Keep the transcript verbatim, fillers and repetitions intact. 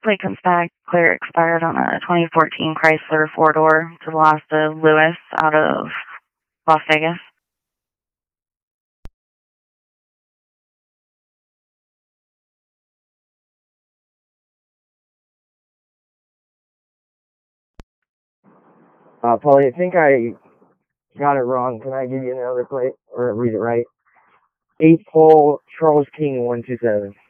Plate comes back, clear expired on a twenty fourteen Chrysler four-door to the last of Lewis out of Las Vegas. Uh, Paulie, I think I got it wrong. Can I give you another plate or read it right? Eighth hole, Charles King, one two seven.